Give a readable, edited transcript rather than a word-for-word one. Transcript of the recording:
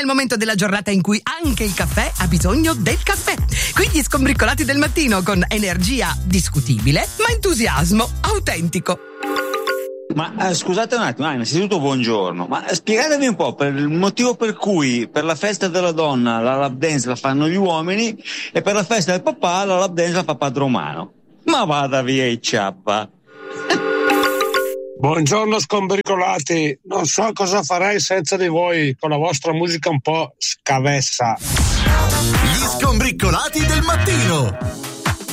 il momento della giornata in cui anche il caffè ha bisogno del caffè. Qui gli skombriccolati del mattino con energia discutibile, ma entusiasmo autentico. Ma scusate un attimo, innanzitutto buongiorno, ma spiegatemi un po' per il motivo per cui per la festa della donna la lap dance la fanno gli uomini e per la festa del papà la lap dance la fa Padre Romano. Ma vada via i ciappa. Buongiorno skombricolati, non so cosa farei senza di voi con la vostra musica un po' scavessa. Gli skombricolati del mattino.